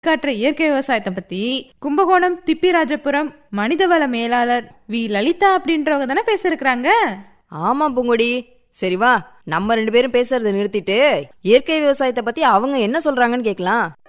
காற்ற இயற்கை விவசாயத்தை பத்தி கும்பகோணம் திப்பிராஜபுரம் மனிதவள மேலாளர் வி லலிதா அப்படின்றவங்க தானே பேசிருக்கிறாங்க. ஆமா பூங்கொடி, சரி வா நம்ம 2 பேரும் பேசுறதை நிறுத்திட்டு இயற்கை விவசாயத்தை பத்தி அவங்க என்ன சொல்றாங்கன்னு கேக்கலாம்.